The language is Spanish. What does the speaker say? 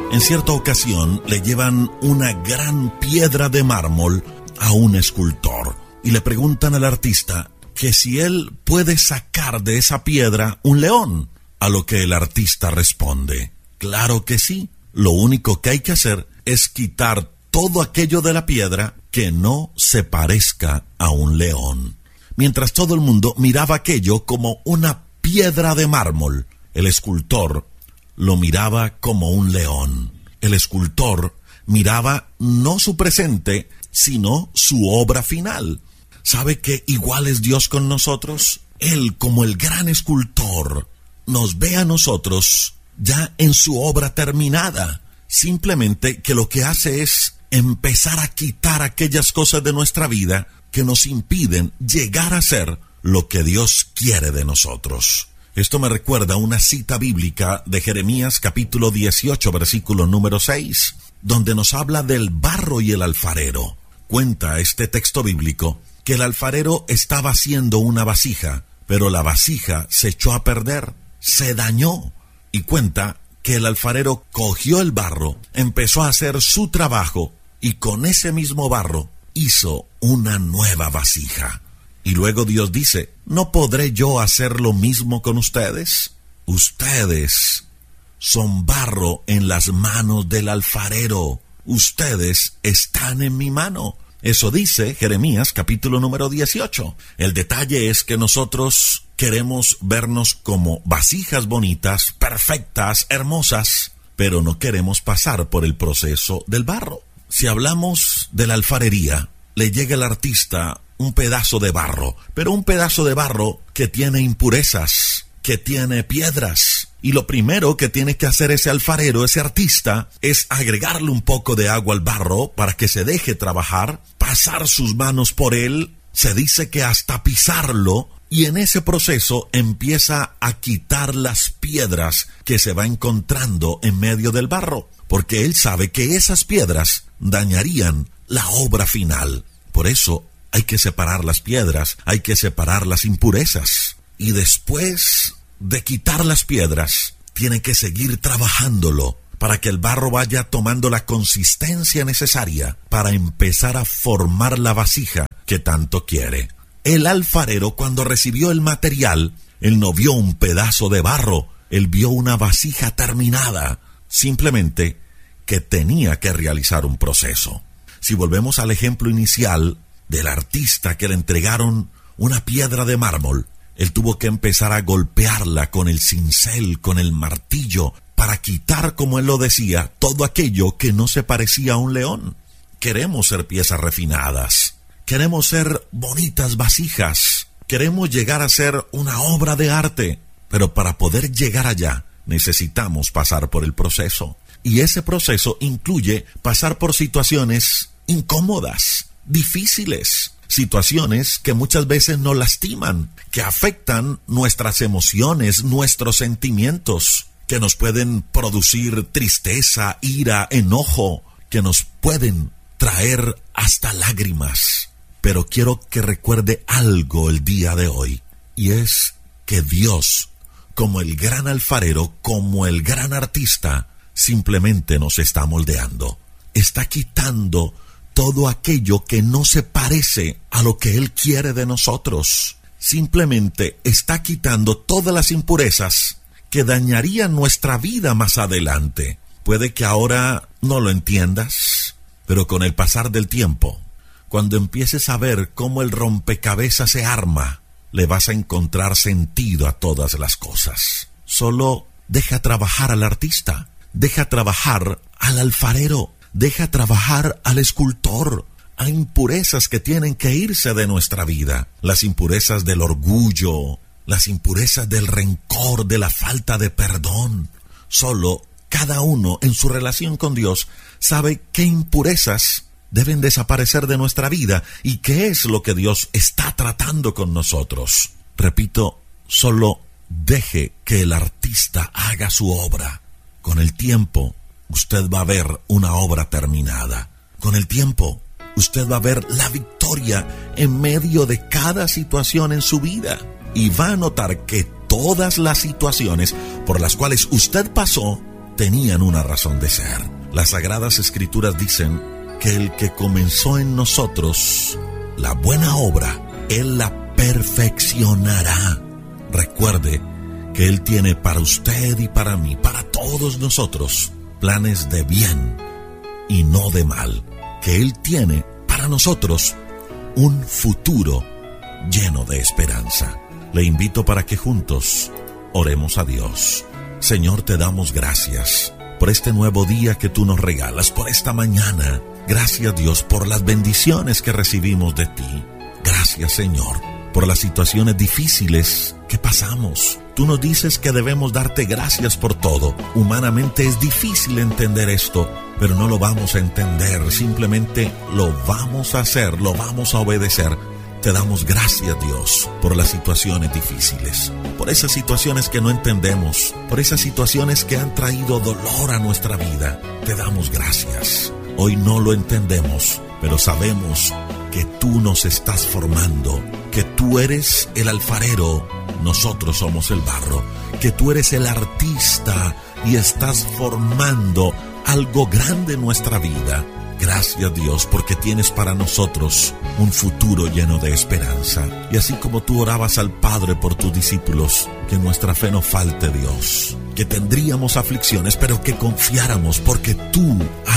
En cierta ocasión le llevan una gran piedra de mármol a un escultor y le preguntan al artista que si él puede sacar de esa piedra un león, a lo que el artista responde: claro que sí, lo único que hay que hacer es quitar todo aquello de la piedra que no se parezca a un león. Mientras todo el mundo miraba aquello como una piedra de mármol, el escultor lo miraba como un león. El escultor miraba no su presente, sino su obra final. ¿Sabe que igual es Dios con nosotros? Él, como el gran escultor, nos ve a nosotros ya en su obra terminada. Simplemente que lo que hace es empezar a quitar aquellas cosas de nuestra vida que nos impiden llegar a ser lo que Dios quiere de nosotros. Esto me recuerda una cita bíblica de Jeremías capítulo 18, versículo número 6, donde nos habla del barro y el alfarero. Cuenta este texto bíblico que el alfarero estaba haciendo una vasija, pero la vasija se echó a perder, se dañó. Y cuenta que el alfarero cogió el barro, empezó a hacer su trabajo y con ese mismo barro hizo una nueva vasija. Y luego Dios dice: ¿no podré yo hacer lo mismo con ustedes? Ustedes son barro en las manos del alfarero. Ustedes están en mi mano. Eso dice Jeremías capítulo número 18. El detalle es que nosotros queremos vernos como vasijas bonitas, perfectas, hermosas, pero no queremos pasar por el proceso del barro. Si hablamos de la alfarería, le llega al artista un pedazo de barro, pero un pedazo de barro que tiene impurezas, que tiene piedras. Y lo primero que tiene que hacer ese alfarero, ese artista, es agregarle un poco de agua al barro para que se deje trabajar, pasar sus manos por él, se dice que hasta pisarlo, y en ese proceso empieza a quitar las piedras que se va encontrando en medio del barro, porque él sabe que esas piedras dañarían la obra final. Por eso hay que separar las piedras, hay que separar las impurezas. Y después de quitar las piedras, tiene que seguir trabajándolo para que el barro vaya tomando la consistencia necesaria para empezar a formar la vasija que tanto quiere. El alfarero, cuando recibió el material, él no vio un pedazo de barro, él vio una vasija terminada, simplemente que tenía que realizar un proceso. Si volvemos al ejemplo inicial del artista que le entregaron una piedra de mármol, él tuvo que empezar a golpearla con el cincel, con el martillo, para quitar, como él lo decía, todo aquello que no se parecía a un león. Queremos ser piezas refinadas, queremos ser bonitas vasijas, queremos llegar a ser una obra de arte, pero para poder llegar allá necesitamos pasar por el proceso. Y ese proceso incluye pasar por situaciones incómodas, difíciles, situaciones que muchas veces nos lastiman, que afectan nuestras emociones, nuestros sentimientos, que nos pueden producir tristeza, ira, enojo, que nos pueden traer hasta lágrimas. Pero quiero que recuerde algo el día de hoy, y es que Dios, como el gran alfarero, como el gran artista, simplemente nos está moldeando, está quitando todo aquello que no se parece a lo que Él quiere de nosotros. Simplemente está quitando todas las impurezas que dañarían nuestra vida más adelante. Puede que ahora no lo entiendas, pero con el pasar del tiempo, cuando empieces a ver cómo el rompecabezas se arma, le vas a encontrar sentido a todas las cosas. Solo deja trabajar al artista, deja trabajar al alfarero, deja trabajar al escultor. Hay impurezas que tienen que irse de nuestra vida. Las impurezas del orgullo, las impurezas del rencor, de la falta de perdón. Solo cada uno en su relación con Dios sabe qué impurezas deben desaparecer de nuestra vida y qué es lo que Dios está tratando con nosotros. Repito, solo deje que el artista haga su obra. Con el tiempo, usted va a ver una obra terminada. Con el tiempo, usted va a ver la victoria en medio de cada situación en su vida. Y va a notar que todas las situaciones por las cuales usted pasó tenían una razón de ser. Las Sagradas Escrituras dicen que el que comenzó en nosotros la buena obra, Él la perfeccionará. Recuerde que Él tiene para usted y para mí, para todos nosotros, planes de bien y no de mal. Que Él tiene para nosotros un futuro lleno de esperanza. Le invito para que juntos oremos a Dios. Señor, te damos gracias por este nuevo día que tú nos regalas, por esta mañana. Gracias, Dios, por las bendiciones que recibimos de ti. Gracias, Señor, por las situaciones difíciles que pasamos. Tú nos dices que debemos darte gracias por todo. Humanamente es difícil entender esto, pero no lo vamos a entender. Simplemente lo vamos a hacer, lo vamos a obedecer. Te damos gracias, Dios, por las situaciones difíciles, por esas situaciones que no entendemos, por esas situaciones que han traído dolor a nuestra vida. Te damos gracias. Hoy no lo entendemos, pero sabemos que tú nos estás formando, que tú eres el alfarero, nosotros somos el barro, que tú eres el artista y estás formando algo grande en nuestra vida. Gracias, Dios, porque tienes para nosotros un futuro lleno de esperanza. Y así como tú orabas al Padre por tus discípulos, que nuestra fe no falte, Dios, que tendríamos aflicciones, pero que confiáramos, porque tú